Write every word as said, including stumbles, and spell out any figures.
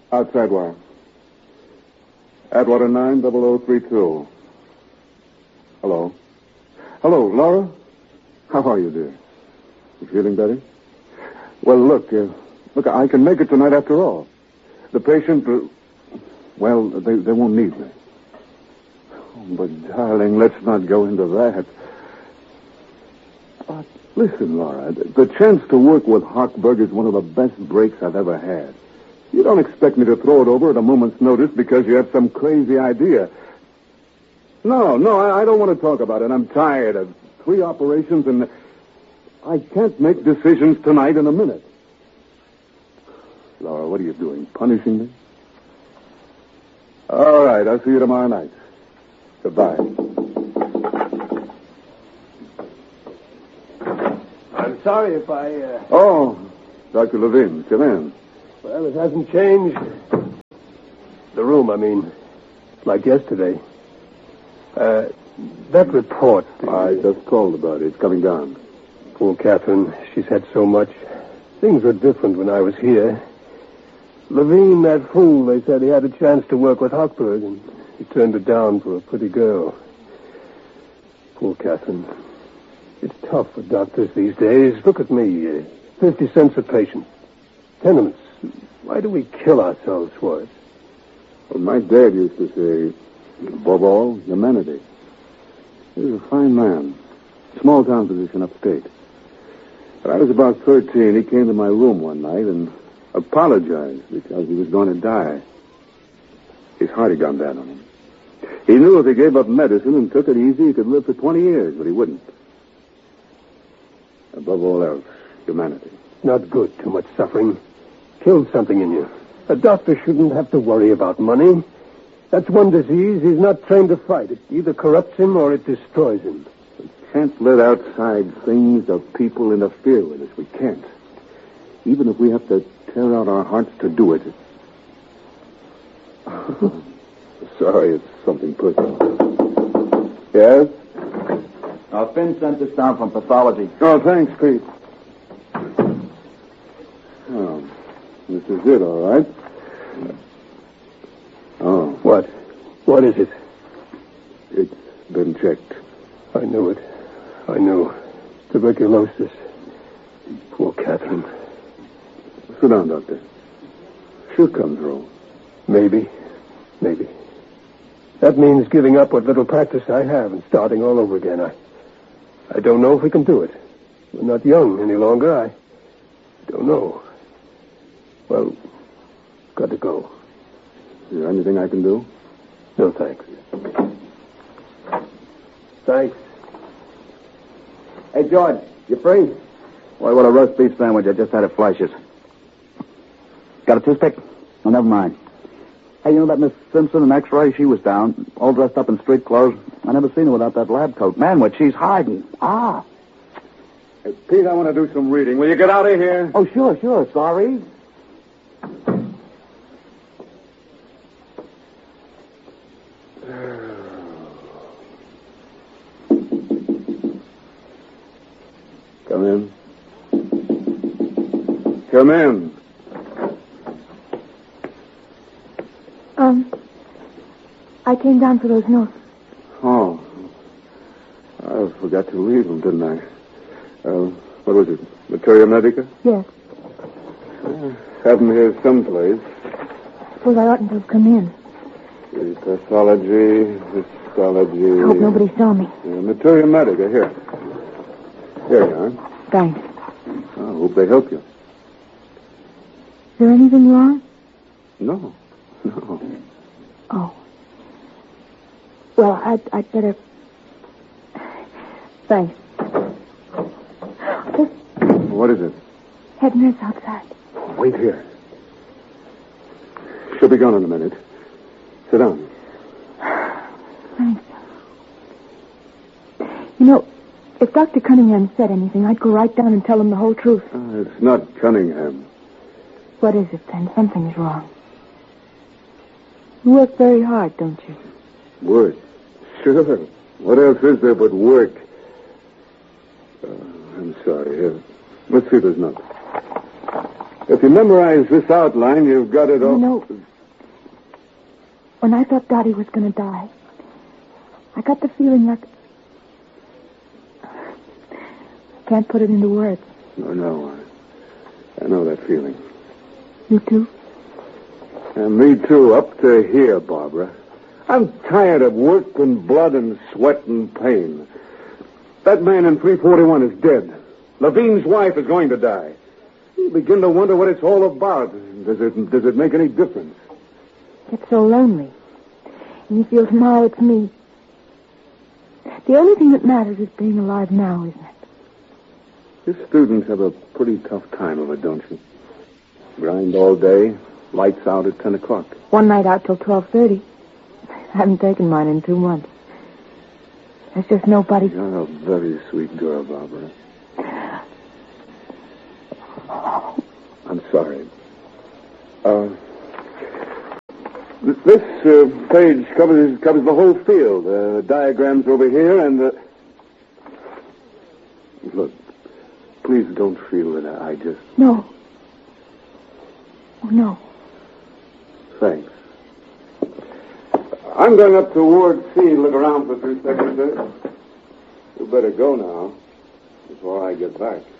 Outside wire. Atwater nine double oh three two. Hello. Hello, Laura? How are you, dear? You feeling better? Well, look, uh, look, I can make it tonight after all. The patient, uh, well, they, they won't need me. Oh, but, darling, let's not go into that. But listen, Laura, the, the chance to work with Hochberg is one of the best breaks I've ever had. You don't expect me to throw it over at a moment's notice because you have some crazy idea. No, no, I, I don't want to talk about it. I'm tired of three operations and I can't make decisions tonight in a minute. Laura, what are you doing? Punishing me? All right, I'll see you tomorrow night. Goodbye. I'm sorry if I... Uh... Oh, Doctor Levine, come in. Well, it hasn't changed. The room, I mean. Like yesterday. Uh, that report... I just called about it. It's coming down. Poor Catherine. She's had so much. Things were different when I was here. Levine, that fool, they said he had a chance to work with Hochberg, and he turned it down for a pretty girl. Poor Catherine. It's tough for doctors these days. Look at me. Uh, Fifty cents a patient. Tenements. Why do we kill ourselves for it? Well, my dad used to say, above all, humanity. He was a fine man. Small town position upstate. When I was about thirteen, he came to my room one night and apologized because he was going to die. His heart had gone bad on him. He knew if he gave up medicine and took it easy, he could live for twenty years, but he wouldn't. Above all else, humanity. Not good, too much suffering. Killed something in you. A doctor shouldn't have to worry about money. That's one disease he's not trained to fight. It either corrupts him or it destroys him. We can't let outside things or people interfere with us. We can't. Even if we have to tear out our hearts to do it. Sorry, it's something personal. Yes? Uh, Finn sent this down from pathology. Oh, thanks, Pete. Oh, this is it, all right. Oh. What? What is it? It's been checked. I knew it. I knew. Tuberculosis. Poor Catherine. Sit down, Doctor. She'll come through. Maybe. Maybe. That means giving up what little practice I have and starting all over again. I I don't know if we can do it. We're not young any longer. I don't know. Well, got to go. Is there anything I can do? No, thanks. Thanks. Hey, George, you free? Well, I want a roast beef sandwich. I just had it Fleischer's. Got a toothpick? Oh, never mind. Hey, you know that Miss Simpson in X-ray? She was down, all dressed up in street clothes. I never seen her without that lab coat. Man, what she's hiding. Ah. Hey, Pete, I want to do some reading. Will you get out of here? Oh, sure, sure. Sorry. Come in. Come in. Um, I came down for those notes. Oh. I forgot to leave them, didn't I? Uh, what was it? Materia Medica? Yes. Uh, have them here someplace. Suppose I oughtn't to have come in. The pathology, histology. I hope nobody saw me. Uh, Materia Medica, here. Here you are. Thanks. I hope they help you. Is there anything wrong? No. No. Oh. Well, I'd, I'd better... Thanks. Just What is it? head nurse outside. Wait here. She'll be gone in a minute. Sit down. Thanks. You know, if Doctor Cunningham said anything, I'd go right down and tell him the whole truth. Uh, it's not Cunningham. What is it, then? Something's wrong. You work very hard, don't you? Work? Sure. What else is there but work? Uh, I'm sorry. Here. Let's see if there's nothing. If you memorize this outline, you've got it all. No. when I thought Dottie was going to die, I got the feeling like... I can't put it into words. No, no. I, I know that feeling. You too? And me too, up to here, Barbara. I'm tired of work and blood and sweat and pain. That man in three forty-one is dead. Levine's wife is going to die. You begin to wonder what it's all about. Does it, does it make any difference? It's so lonely. And you feel tomorrow it's me. The only thing that matters is being alive now, isn't it? You students have a pretty tough time of it, don't you? Grind all day, lights out at ten o'clock. One night out till twelve thirty. I haven't taken mine in two months. There's just nobody... You're a very sweet girl, Barbara. I'm sorry. Uh, this uh, page covers covers the whole field. Uh, diagrams over here and... Uh... Look, please don't feel that I just... No. Oh, no. Thanks. I'm going up to Ward C and look around for a few seconds. You better go now before I get back.